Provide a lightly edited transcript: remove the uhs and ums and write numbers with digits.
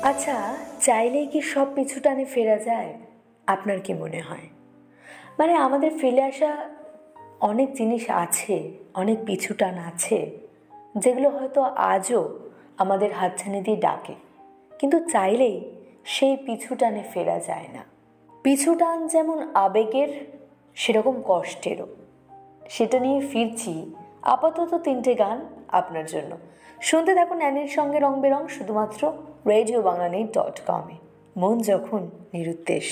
আচ্ছা, চাইলেই কি সব পিছু টানে ফেরা যায়? আপনার কি মনে হয়? মানে আমাদের ফেলে আসা অনেক জিনিস আছে, অনেক পিছু টান আছে, যেগুলো হয়তো আজও আমাদের হাতছানি দিয়ে ডাকে, কিন্তু চাইলেই সেই পিছু টানে ফেরা যায় না। পিছু টান যেমন আবেগের, সেরকম কষ্টেরও। সেটা নিয়ে ফিরছি আপাতত 3টে গান আপনার জন্য। শুনতে থাকুন অ্যানির সঙ্গে রং বেরং, শুধুমাত্র রেডিও বাংলা.com-এ। মন যখন নিরুদ্দেশ।